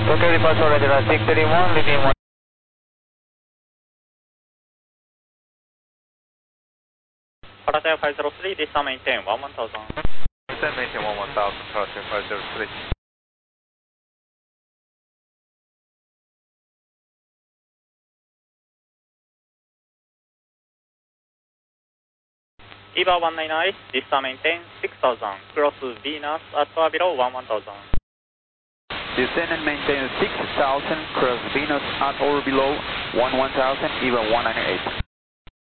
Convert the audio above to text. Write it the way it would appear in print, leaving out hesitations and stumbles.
Okay, departure Roger 631, leaving 1. Paradia 503, this time maintain 1000. Descend maintain 1000, Paradia 503. EVA 199, this time maintain 6000, cross Venus at or below 1000. Descend and maintain 6000, cross Venus at or below 1000, EVA 198.